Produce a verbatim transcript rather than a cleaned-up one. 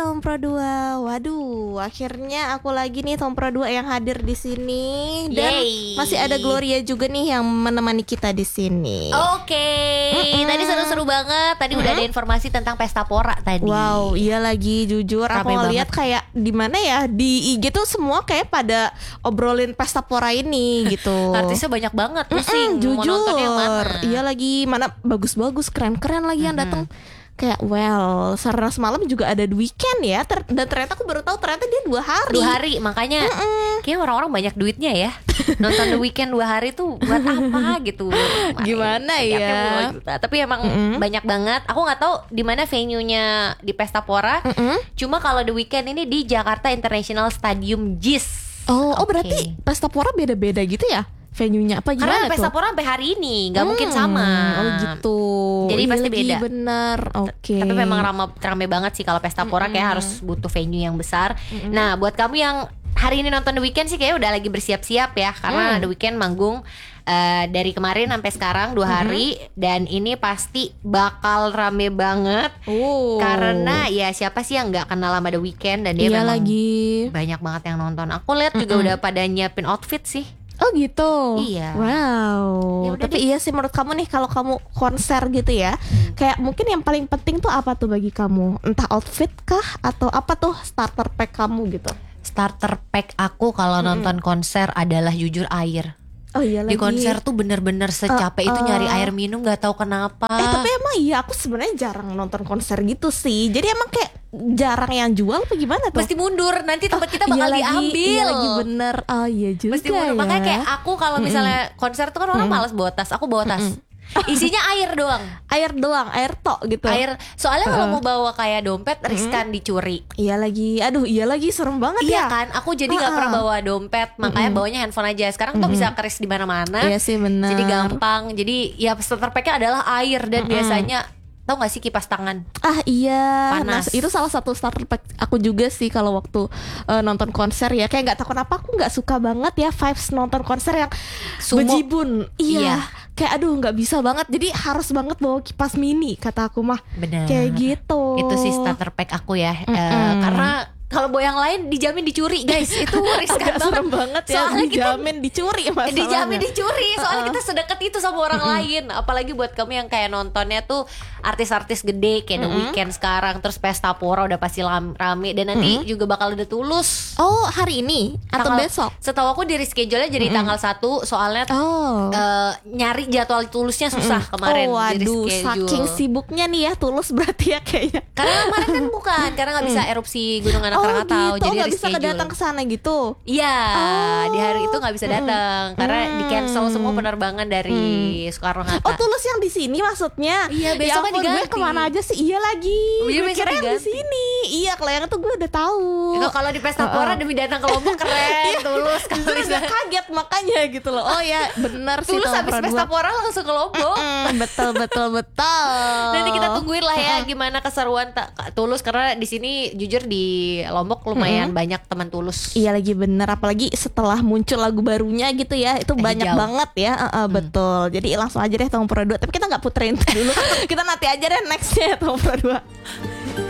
Tom Pro dua. Waduh, akhirnya aku lagi nih Tom Pro dua yang hadir di sini dan Yeay. masih ada Gloria juga nih yang menemani kita di sini. Oke, okay. Tadi seru-seru banget. Tadi mm-hmm. udah ada informasi tentang Pesta Pora tadi. Wow, iya lagi jujur Rame aku ngeliat kayak di mana ya di I G tuh semua kayak pada obrolin Pesta Pora ini gitu. Artisnya banyak banget. Pusing jujur. Mau nonton yang mana? Iya lagi mana bagus-bagus, keren-keren lagi yang datang. Kayak well, Sarana semalam juga ada The Weeknd ya. Ter- dan ternyata aku baru tahu ternyata dia dua hari. Dua hari, makanya kayak orang-orang banyak duitnya ya. Nonton The Weeknd dua hari tuh buat apa gitu? Gimana ya? Tapi emang Mm-mm. banyak banget. Aku nggak tahu di mana venue-nya di Pesta Pora. Mm-mm. Cuma kalau The Weeknd ini di Jakarta International Stadium Jis. Oh, okay. oh berarti Pesta Pora beda-beda gitu ya? Venue-nya apa gimana? Karena Pesta Pora sampai hari ini nggak hmm, mungkin sama. Oh gitu. Jadi iya pasti beda. Bener. Oke. Okay. Tapi memang rame, rame banget sih kalau Pesta Pora mm-hmm. kayak harus butuh venue yang besar. Mm-hmm. Nah, buat kamu yang hari ini nonton The Weeknd sih kayak udah lagi bersiap-siap ya. Karena mm. The Weeknd manggung uh, dari kemarin sampai sekarang dua hari mm-hmm. dan ini pasti bakal rame banget. Oh. Karena ya siapa sih yang nggak kenal sama The Weeknd dan dia iya memang lagi. banyak banget yang nonton. Aku lihat juga mm-hmm. udah pada nyiapin outfit sih. Oh gitu. Iya. Wow. Ya tapi deh. Iya sih menurut kamu nih kalau kamu konser gitu ya, hmm. kayak mungkin yang paling penting tuh apa tuh bagi kamu? Entah outfit kah atau apa tuh starter pack kamu gitu? Starter pack aku kalau hmm. nonton konser adalah jujur air. Oh iya lagi. Di konser tuh bener-bener secapek uh, uh. itu nyari air minum gak tahu kenapa. Eh tapi emang iya aku sebenarnya jarang nonton konser gitu sih. Jadi emang kayak jarang yang jual apa gimana tuh? Mesti mundur, nanti tempat kita oh, bakal iya diambil. Lagi, iya lagi bener. Oh iya juga. Mesti mundur. Ya. Makanya kayak aku kalau misalnya mm-hmm. konser tuh kan orang mm-hmm. malas bawa tas. Aku bawa tas. Mm-hmm. Isinya air doang. Air doang, air tok gitu. Air. Soalnya uh. kalau mau bawa kayak dompet riskan mm-hmm. dicuri. Iya lagi. Aduh, iya lagi serem banget iya ya. Iya kan? Aku jadi enggak uh-uh. pernah bawa dompet, makanya mm-hmm. bawanya handphone aja. Sekarang mm-hmm. tuh bisa keris di mana-mana. Iya sih benar. Jadi gampang. Jadi ya starter pack-nya adalah air dan mm-hmm. biasanya tahu gak sih kipas tangan? Ah iya. Panas. Nah, itu salah satu starter pack aku juga sih kalau waktu uh, nonton konser ya. Kayak nggak tahu kenapa aku nggak suka banget ya vibes nonton konser yang Sumo. Bejibun. Iya. iya. Kayak aduh nggak bisa banget. Jadi harus banget bawa kipas mini kata aku mah. Bener. Kayak gitu. Itu sih starter pack aku ya. Uh, karena kalau bawa yang lain dijamin dicuri guys. Itu riskan banget. Serem banget ya. Soalnya dijamin kita, dicuri masalahnya. Dijamin dicuri. Soalnya kita sedekat itu sama orang lain. Apalagi buat kamu yang kayak nontonnya tuh artis-artis gede kayak The Weeknd sekarang. Terus Pesta Pora udah pasti rame. Dan nanti juga bakal ada Tulus. Oh hari ini? Atau tanggal, besok? Setahu aku di reschedule-nya jadi tanggal satu. Soalnya oh. uh, nyari jadwal Tulusnya susah kemarin. Oh waduh saking sibuknya nih ya Tulus berarti ya kayaknya. Karena kemarin kan bukan. Karena gak bisa erupsi Gunung Anak Oh Krakatau, gitu, jadi nggak bisa kedatang ke sana gitu? Iya, oh. di hari itu nggak bisa datang hmm. karena di cancel semua penerbangan dari hmm. Soekarno Hatta. Oh Tulus yang di sini maksudnya? Iya besok kan diganti. Gue kemana aja sih? Iya lagi. Iya gue kira yang di sini. Iya kalau yang itu gue udah tahu. Itu kalau di Pesta Pora uh-uh. demi datang ke Lombok keren. Tulus kalau bisa kaget makanya gitu loh. Oh ya benar sih. Tulus habis Pesta Pora langsung ke Lombok. betul betul betul. Nanti kita tungguin lah ya gimana keseruan Tulus karena di sini jujur di Lombok lumayan mm-hmm. banyak teman Tulus. Iya lagi bener. Apalagi setelah muncul lagu barunya gitu ya. Itu eh, banyak jauh. banget ya uh, uh, hmm. Betul. Jadi langsung aja deh Tom Pro dua. Tapi kita gak puterin dulu. Kita nanti aja deh nextnya Tom Pro dua.